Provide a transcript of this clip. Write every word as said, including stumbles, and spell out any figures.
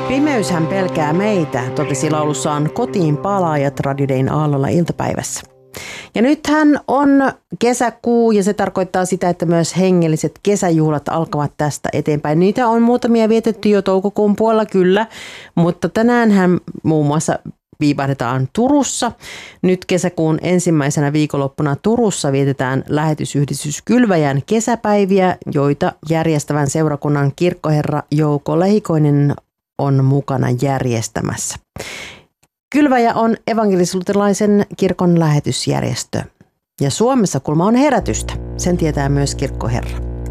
Pimeyshän pelkää meitä, totesi laulussaan Kotiin palaajat Radio Dayn aallolla iltapäivässä. Ja nythän on kesäkuu ja se tarkoittaa sitä, että myös hengelliset kesäjuhlat alkavat tästä eteenpäin. Niitä on muutamia vietetty jo toukokuun puolella kyllä, mutta tänäänhän muun muassa viipahdetaan Turussa. Nyt kesäkuun ensimmäisenä viikonloppuna Turussa vietetään lähetysyhdistys Kylväjän kesäpäiviä, joita järjestävän seurakunnan kirkkoherra Jouko Lehikoinen on mukana järjestämässä. Kylväjä on evankelis-luterilaisen kirkon lähetysjärjestö. Ja Suomessa kulma on herätystä. Sen tietää myös kirkkoherra.